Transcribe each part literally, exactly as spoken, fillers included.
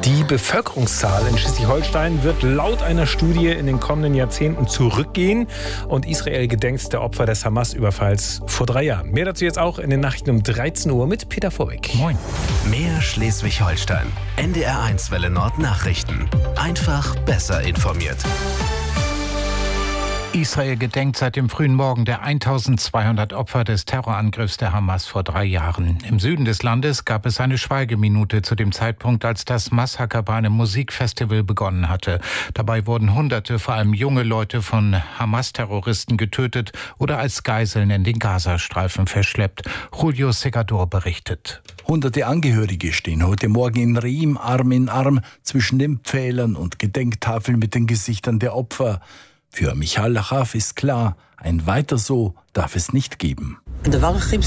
Die Bevölkerungszahl in Schleswig-Holstein wird laut einer Studie in den kommenden Jahrzehnten zurückgehen und Israel gedenkt der Opfer des Hamas-Überfalls vor drei Jahren. Mehr dazu jetzt auch in den Nachrichten um dreizehn Uhr mit Peter Vorbeck. Moin. Mehr Schleswig-Holstein. N D R eins Welle Nord Nachrichten. Einfach besser informiert. Israel gedenkt seit dem frühen Morgen der eintausendzweihundert Opfer des Terrorangriffs der Hamas vor drei Jahren. Im Süden des Landes gab es eine Schweigeminute zu dem Zeitpunkt, als das Massaker bei einem Musikfestival begonnen hatte. Dabei wurden Hunderte, vor allem junge Leute, von Hamas-Terroristen getötet oder als Geiseln in den Gazastreifen verschleppt. Julio Segador berichtet. Hunderte Angehörige stehen heute Morgen in Reim Arm in Arm zwischen den Pfählern und Gedenktafeln mit den Gesichtern der Opfer. Für Michal Lachaf ist klar, ein Weiter so darf es nicht geben. Wir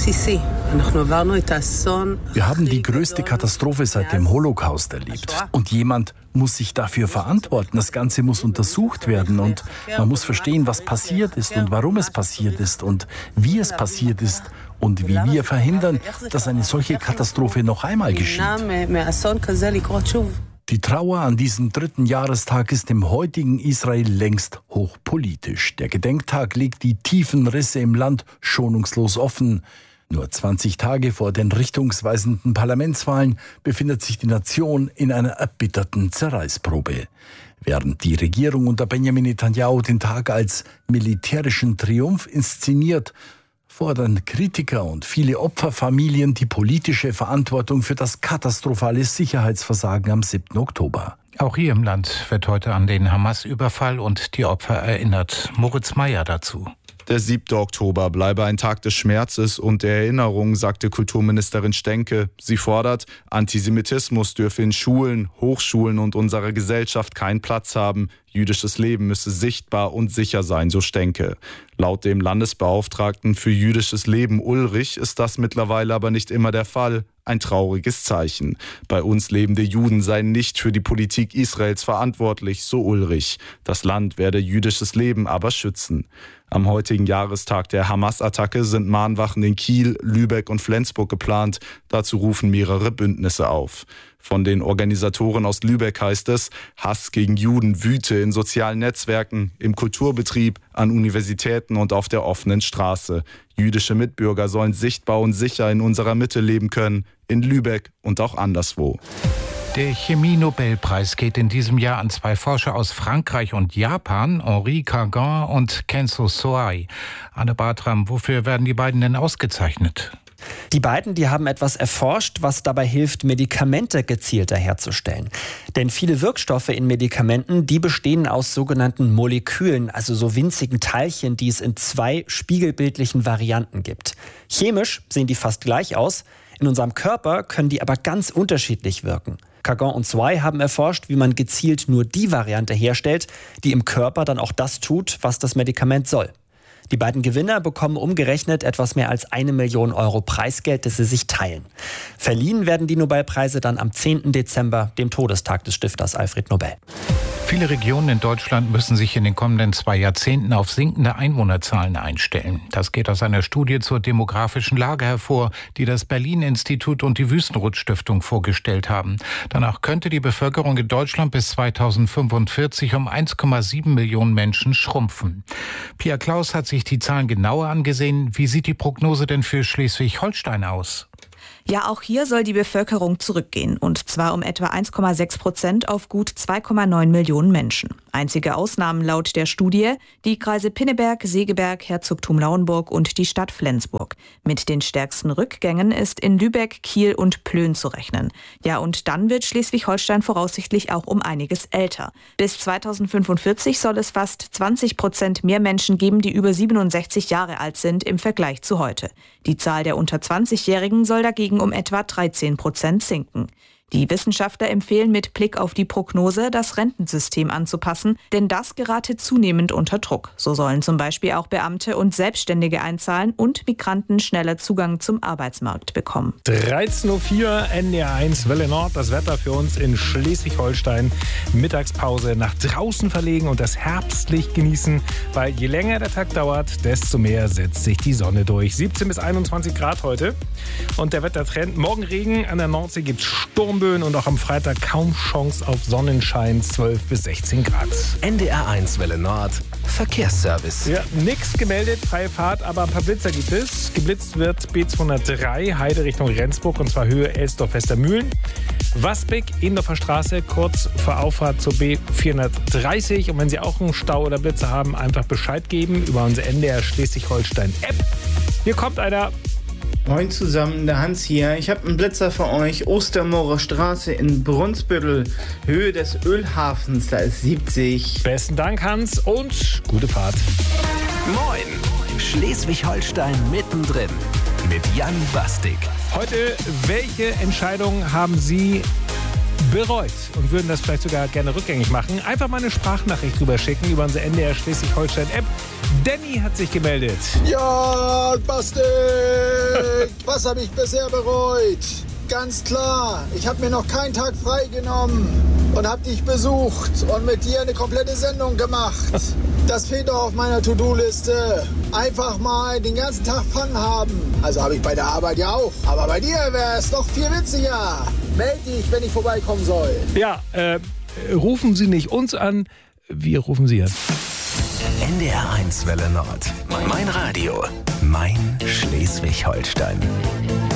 haben die größte Katastrophe seit dem Holocaust erlebt. Und jemand muss sich dafür verantworten. Das Ganze muss untersucht werden und man muss verstehen, was passiert ist und warum es passiert ist und wie es passiert ist und wie wir verhindern, dass eine solche Katastrophe noch einmal geschieht. Die Trauer an diesem dritten Jahrestag ist im heutigen Israel längst hochpolitisch. Der Gedenktag legt die tiefen Risse im Land schonungslos offen. Nur zwanzig Tage vor den richtungsweisenden Parlamentswahlen befindet sich die Nation in einer erbitterten Zerreißprobe. Während die Regierung unter Benjamin Netanyahu den Tag als militärischen Triumph inszeniert, fordern Kritiker und viele Opferfamilien die politische Verantwortung für das katastrophale Sicherheitsversagen am siebten Oktober. Auch hier im Land wird heute an den Hamas-Überfall und die Opfer erinnert. Moritz Meyer dazu. Der siebte Oktober bleibe ein Tag des Schmerzes und der Erinnerung, sagte Kulturministerin Stenke. Sie fordert, Antisemitismus dürfe in Schulen, Hochschulen und unserer Gesellschaft keinen Platz haben. Jüdisches Leben müsse sichtbar und sicher sein, so Stenke. Laut dem Landesbeauftragten für jüdisches Leben Ulrich ist das mittlerweile aber nicht immer der Fall. Ein trauriges Zeichen. Bei uns lebende Juden seien nicht für die Politik Israels verantwortlich, so Ulrich. Das Land werde jüdisches Leben aber schützen. Am heutigen Jahrestag der Hamas-Attacke sind Mahnwachen in Kiel, Lübeck und Flensburg geplant. Dazu rufen mehrere Bündnisse auf. Von den Organisatoren aus Lübeck heißt es, Hass gegen Juden wüte in sozialen Netzwerken, im Kulturbetrieb, an Universitäten und auf der offenen Straße. Jüdische Mitbürger sollen sichtbar und sicher in unserer Mitte leben können, in Lübeck und auch anderswo. Der Chemie-Nobelpreis geht in diesem Jahr an zwei Forscher aus Frankreich und Japan, Henri Kagan und Kenzo Soai. Anne Bartram, wofür werden die beiden denn ausgezeichnet? Die beiden, die haben etwas erforscht, was dabei hilft, Medikamente gezielter herzustellen. Denn viele Wirkstoffe in Medikamenten, die bestehen aus sogenannten Molekülen, also so winzigen Teilchen, die es in zwei spiegelbildlichen Varianten gibt. Chemisch sehen die fast gleich aus, in unserem Körper können die aber ganz unterschiedlich wirken. Kagan und Soai haben erforscht, wie man gezielt nur die Variante herstellt, die im Körper dann auch das tut, was das Medikament soll. Die beiden Gewinner bekommen umgerechnet etwas mehr als eine Million Euro Preisgeld, das sie sich teilen. Verliehen werden die Nobelpreise dann am zehnten Dezember, dem Todestag des Stifters Alfred Nobel. Viele Regionen in Deutschland müssen sich in den kommenden zwei Jahrzehnten auf sinkende Einwohnerzahlen einstellen. Das geht aus einer Studie zur demografischen Lage hervor, die das Berlin-Institut und die Wüstenrot-Stiftung vorgestellt haben. Danach könnte die Bevölkerung in Deutschland bis zweitausendfünfundvierzig um eins Komma sieben Millionen Menschen schrumpfen. Pia Klaus hat sich die Zahlen genauer angesehen. Wie sieht die Prognose denn für Schleswig-Holstein aus? Ja, auch hier soll die Bevölkerung zurückgehen, und zwar um etwa eins Komma sechs Prozent auf gut zwei Komma neun Millionen Menschen. Einzige Ausnahmen laut der Studie die Kreise Pinneberg, Segeberg, Herzogtum Lauenburg und die Stadt Flensburg. Mit den stärksten Rückgängen ist in Lübeck, Kiel und Plön zu rechnen. Ja, und dann wird Schleswig-Holstein voraussichtlich auch um einiges älter. Bis zweitausendfünfundvierzig soll es fast zwanzig Prozent mehr Menschen geben, die über siebenundsechzig Jahre alt sind im Vergleich zu heute. Die Zahl der unter zwanzigjährigen soll dagegen um etwa dreizehn Prozent sinken. Die Wissenschaftler empfehlen mit Blick auf die Prognose, das Rentensystem anzupassen, denn das gerate zunehmend unter Druck. So sollen zum Beispiel auch Beamte und Selbstständige einzahlen und Migranten schneller Zugang zum Arbeitsmarkt bekommen. dreizehn Uhr vier, N D R eins Welle Nord, das Wetter für uns in Schleswig-Holstein. Mittagspause nach draußen verlegen und das Herbstlicht genießen, weil je länger der Tag dauert, desto mehr setzt sich die Sonne durch. siebzehn bis einundzwanzig Grad heute und der Wettertrend. Morgen Regen, an der Nordsee gibt es Sturm. Sturmböen und auch am Freitag kaum Chance auf Sonnenschein, zwölf bis sechzehn Grad. N D R eins Welle Nord, Verkehrsservice. Ja, nichts gemeldet, freie Fahrt, aber ein paar Blitzer gibt es. Geblitzt wird B zweihundertdrei, Heide Richtung Rendsburg, und zwar Höhe Elsdorf-Westermühlen. Wasbeck, Ehendorfer Straße, kurz vor Auffahrt zur B vierhundertdreißig. Und wenn Sie auch einen Stau oder Blitzer haben, einfach Bescheid geben über unsere N D R Schleswig-Holstein-App. Hier kommt einer. Moin zusammen, der Hans hier. Ich habe einen Blitzer für euch. Ostermoorer Straße in Brunsbüttel, Höhe des Ölhafens, da ist siebzig. Besten Dank, Hans, und gute Fahrt. Moin, Schleswig-Holstein mittendrin mit Jan Bastik. Heute, welche Entscheidungen haben Sie bereut und würden das vielleicht sogar gerne rückgängig machen? Einfach mal eine Sprachnachricht rüber schicken über unsere N D R Schleswig-Holstein-App. Danny hat sich gemeldet. Ja, Bastik! Was habe ich bisher bereut? Ganz klar, ich habe mir noch keinen Tag freigenommen und habe dich besucht und mit dir eine komplette Sendung gemacht. Das fehlt doch auf meiner To-Do-Liste. Einfach mal den ganzen Tag Fun haben. Also habe ich bei der Arbeit ja auch. Aber bei dir wäre es noch viel witziger. Meld dich, wenn ich vorbeikommen soll. Ja, äh, rufen Sie nicht uns an, wir rufen Sie an. N D R eins Welle Nord. Mein Radio. Mein Schleswig-Holstein.